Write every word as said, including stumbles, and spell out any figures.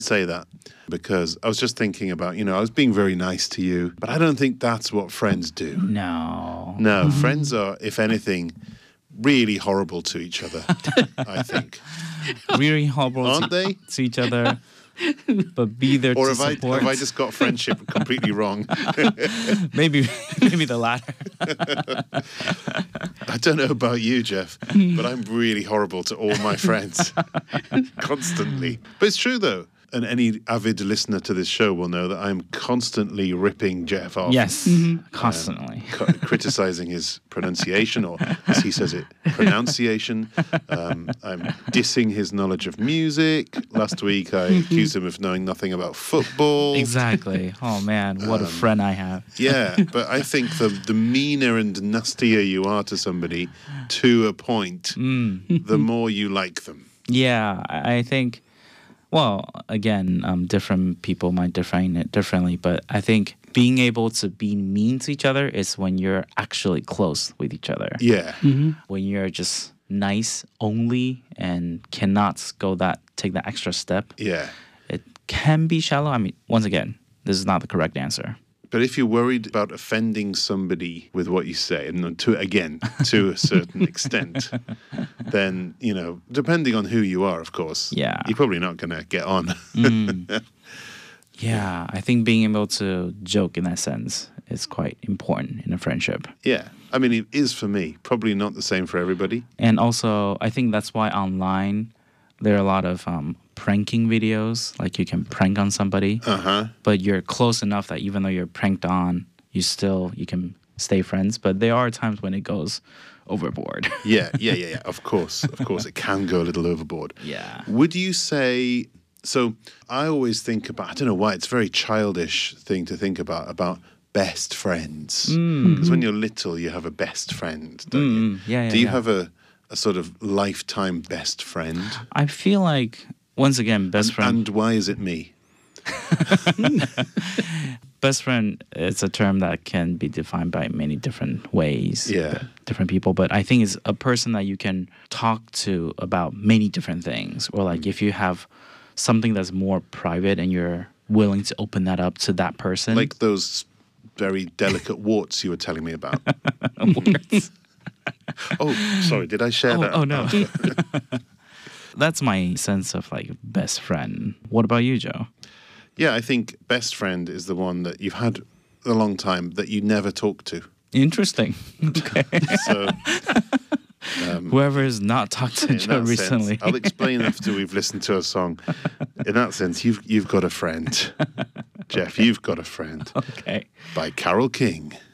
say that because I was just thinking about, you know, I was being very nice to you, but I don't think that's what friends do. No. No, friends are, if anything, really horrible to each other, I think. Really horrible Aren't to, they? to each other, but be there Or to have I, support. have I just got friendship completely wrong? maybe, maybe the latter. I don't know about you, Jeff, but I'm really horrible to all my friends constantly. But it's true, though. And any avid listener to this show will know that I'm constantly ripping Jeff off. Yes, constantly. Um, c- criticizing his pronunciation, or as he says it, pronunciation. Um, I'm dissing his knowledge of music. Last week, I accused him of knowing nothing about football. Exactly. Oh, man, what Um, a friend I have. Yeah, but I think the, the meaner and nastier you are to somebody, to a point, the more you like them. Yeah, I I think, well, again, um, different people might define it differently, but I think being able to be mean to each other is when you're actually close with each other. Yeah. When you're just nice only and cannot go that, take that extra step, Yeah. it can be shallow. I mean, once again, this is not the correct answer. But if you're worried about offending somebody with what you say, and to again, to a certain extent, then, you know, depending on who you are, of course, Yeah. you're probably not going to get on. Yeah, I think being able to joke in that sense is quite important in a friendship. Yeah. I mean, it is for me. Probably not the same for everybody. And also, I think that's why online there are a lot of um, pranking videos. Like you can prank on somebody, Uh-huh. but you're close enough that even though you're pranked on, you still you can stay friends. But there are times when it goes overboard. Yeah, yeah, yeah, yeah. Of course. Of course, it can go a little overboard. Yeah. Would you say... So I always think about... I don't know why. It's a very childish thing to think about, about best friends. Because when you're little, you have a best friend, don't you? Mm, yeah, yeah, Do you yeah. have a, a sort of lifetime best friend? I feel like once again, best friend. And why is it me? Best friend is a term that can be defined by many different ways. Yeah. Different people, but I think it's a person that you can talk to about many different things, or like if you have something that's more private and you're willing to open that up to that person. Like those very delicate warts you were telling me about. Words. Oh, sorry, did I share Oh, that? oh no. That's my sense of like best friend. What about you, Joe? Yeah, I think best friend is the one that you've had a long time that you never talk to. Interesting. Okay. So Whoever has not talked to in Joe that recently. sense, I'll explain after we've listened to a song. In that sense, you've you've got a friend. Jeff, you've got a friend. Okay. By Carole King.